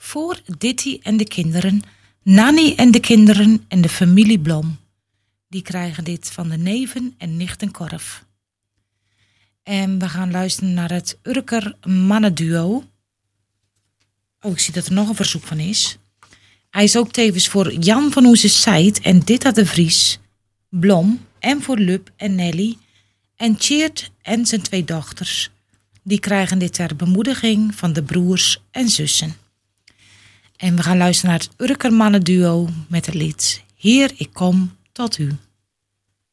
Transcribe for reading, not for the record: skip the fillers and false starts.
Voor Ditty en de kinderen, Nanny en de kinderen en de familie Blom. Die krijgen dit van de neven en nichtenkorf. En we gaan luisteren naar het Urker mannenduo. Oh, ik zie dat er nog een verzoek van is. Hij is ook tevens voor Jan van Oeze Seid en Ditta de Vries, Blom en voor Lub en Nelly en Tjeerd en zijn 2 dochters. Die krijgen dit ter bemoediging van de broers en zussen. En we gaan luisteren naar het Urker mannenduo met het lied Heer, ik kom tot u.